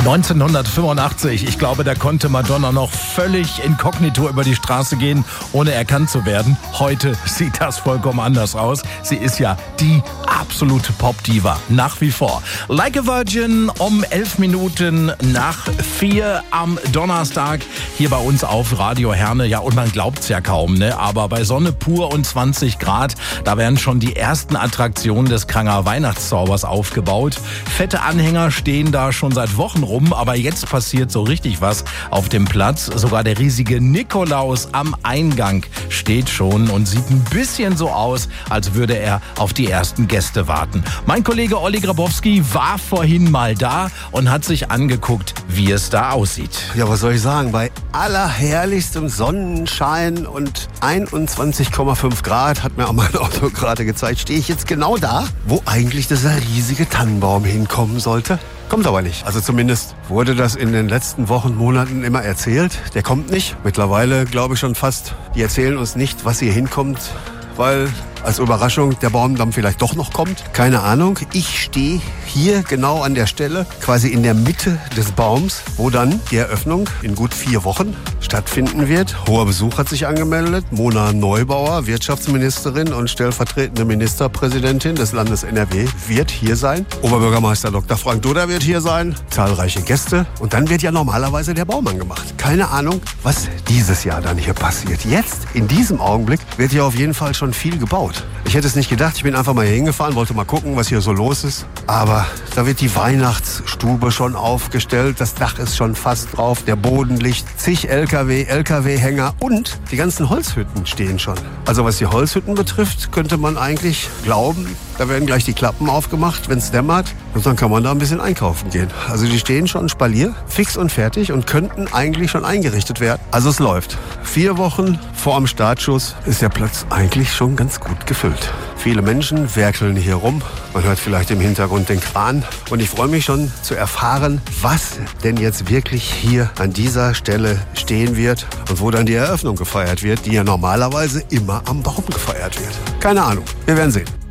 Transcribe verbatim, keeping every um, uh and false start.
neunzehnhundertfünfundachtzig, ich glaube, da konnte Madonna noch völlig inkognito über die Straße gehen, ohne erkannt zu werden. Heute sieht das vollkommen anders aus. Sie ist ja die absolute Pop-Diva, nach wie vor. Like a Virgin um elf Minuten nach vier am Donnerstag hier bei uns auf Radio Herne. Ja, und man glaubt's ja kaum, ne? Aber bei Sonne pur und zwanzig Grad, da werden schon die ersten Attraktionen des Kranger Weihnachtszaubers aufgebaut. Fette Anhänger stehen da schon seit Wochen rum, aber jetzt passiert so richtig was auf dem Platz. Sogar der riesige Nikolaus am Eingang steht schon und sieht ein bisschen so aus, als würde er auf die ersten Gäste warten. Mein Kollege Olli Grabowski war vorhin mal da und hat sich angeguckt, wie es da aussieht. Ja, was soll ich sagen? Bei allerherrlichstem Sonnenschein und einundzwanzig Komma fünf Grad, hat mir auch mein Auto gerade gezeigt, stehe ich jetzt genau da, wo eigentlich dieser riesige Tannenbaum hinkommen sollte. Kommt aber nicht. Also zumindest wurde das in den letzten Wochen, Monaten immer erzählt. Der kommt nicht. Mittlerweile glaube ich schon fast, die erzählen uns nicht, was hier hinkommt, weil als Überraschung der Baum dann vielleicht doch noch kommt. Keine Ahnung. Ich stehe hier genau an der Stelle, quasi in der Mitte des Baums, wo dann die Eröffnung in gut vier Wochen stattfinden wird. Hoher Besuch hat sich angemeldet. Mona Neubauer, Wirtschaftsministerin und stellvertretende Ministerpräsidentin des Landes N R W, wird hier sein. Oberbürgermeister Doktor Frank Dudder wird hier sein. Zahlreiche Gäste. Und dann wird ja normalerweise der Baum angemacht. Keine Ahnung, was dieses Jahr dann hier passiert. Jetzt, in diesem Augenblick, wird hier auf jeden Fall schon viel gebaut. Ich hätte es nicht gedacht, ich bin einfach mal hier hingefahren, wollte mal gucken, was hier so los ist. Aber da wird die Weihnachtsstube schon aufgestellt, das Dach ist schon fast drauf, der Boden liegt, zig L K W, L K W-Hänger und die ganzen Holzhütten stehen schon. Also was die Holzhütten betrifft, könnte man eigentlich glauben, da werden gleich die Klappen aufgemacht, wenn es dämmert. Und dann kann man da ein bisschen einkaufen gehen. Also die stehen schon Spalier, fix und fertig und könnten eigentlich schon eingerichtet werden. Also es läuft. Vier Wochen vor dem Startschuss ist der Platz eigentlich schon ganz gut gefüllt. Viele Menschen werkeln hier rum. Man hört vielleicht im Hintergrund den Kran. Und ich freue mich schon zu erfahren, was denn jetzt wirklich hier an dieser Stelle stehen wird und wo dann die Eröffnung gefeiert wird, die ja normalerweise immer am Baum gefeiert wird. Keine Ahnung. Wir werden sehen.